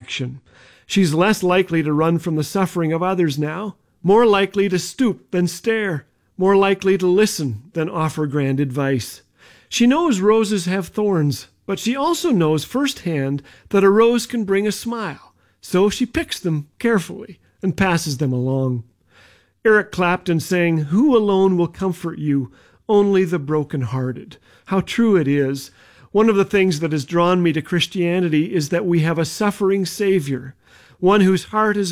action. She's less likely to run from the suffering of others now, more likely to stoop than stare, more likely to listen than offer grand advice. She knows roses have thorns, but she also knows firsthand that a rose can bring a smile, so she picks them carefully and passes them along. Eric Clapton sang, "Who alone will comfort you? Only the broken-hearted." How true it is. One of the things that has drawn me to Christianity is that we have a suffering Savior, one whose heart is